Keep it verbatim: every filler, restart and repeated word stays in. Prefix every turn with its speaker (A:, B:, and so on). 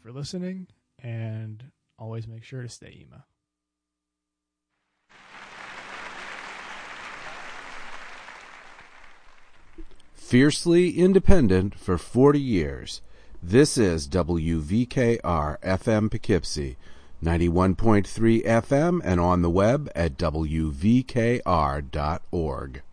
A: for listening, and always make sure to stay emo.
B: Fiercely independent for forty years. This is W V K R F M Poughkeepsie, ninety-one point three F M, and on the web at W V K R dot org.